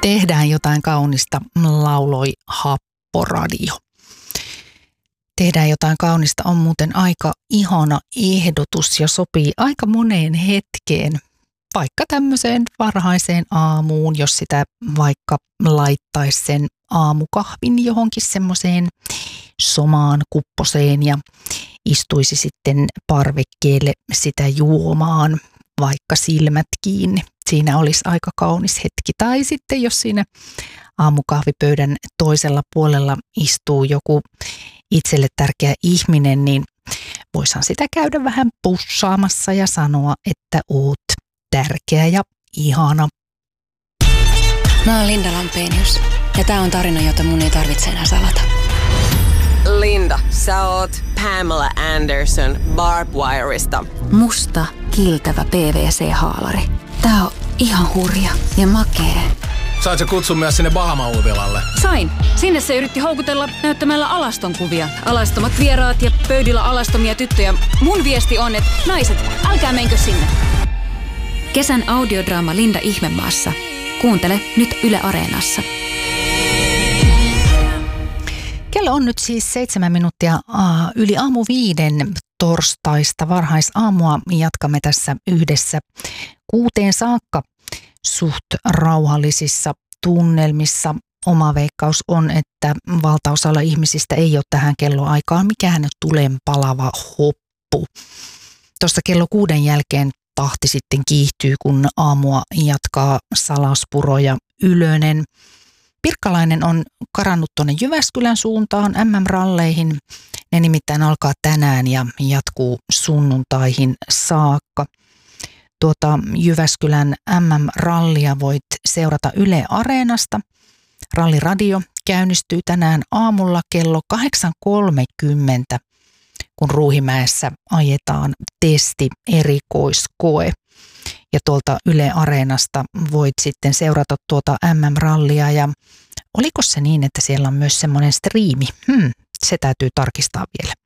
Tehdään jotain kaunista, lauloi Happoradio. Tehdään jotain kaunista on muuten aika ihana ehdotus ja sopii aika moneen hetkeen. Vaikka tämmöiseen varhaiseen aamuun, jos sitä vaikka laittaisi sen aamukahvin johonkin semmoiseen somaan kupposeen ja istuisi sitten parvekkeelle sitä juomaan, vaikka silmät kiinni. Siinä olisi aika kaunis hetki. Tai sitten jos siinä aamukahvipöydän toisella puolella istuu joku itselle tärkeä ihminen, niin voisihan sitä käydä vähän pussaamassa ja sanoa, että oot tärkeä ja ihana. Mä oon Linda Lampenius ja tää on tarina, jota mun ei tarvitse enää salata. Linda, sä oot Pamela Anderson Barbwireista. Musta, kiiltävä PVC-haalari. Tää on ihan hurja ja makee. Sait sä kutsun myös sinne Bahama-uutilalle? Sain. Sinne se yritti houkutella näyttämällä alastonkuvia. Alastomat vieraat ja pöydillä alastomia tyttöjä. Mun viesti on, että naiset, älkää menkö sinne. Kesän audiodraama Linda Ihmemaassa. Kuuntele nyt Yle Areenassa. Kello on nyt siis 7 minuuttia yli aamu 5 torstaista varhaisaamua. Jatkamme tässä yhdessä 6 saakka suht rauhallisissa tunnelmissa. Oma veikkaus on, että valtaosalla ihmisistä ei ole tähän kelloaikaan mikään tulenpalava hoppu. Tuosta kello 6 jälkeen tahti sitten kiihtyy, kun aamua jatkaa Salaspuro ja Ylönen. Pirkkalainen on karannut tuonne Jyväskylän suuntaan MM-ralleihin. Ne nimittäin alkaa tänään ja jatkuu sunnuntaihin saakka. Tuota Jyväskylän MM-rallia voit seurata Yle Areenasta. Ralliradio käynnistyy tänään aamulla kello 8.30, kun Ruuhimäessä ajetaan testi-erikoiskoe. Ja tuolta Yle Areenasta voit sitten seurata tuota MM-rallia. Ja oliko se niin, että siellä on myös semmoinen striimi? Se täytyy tarkistaa vielä.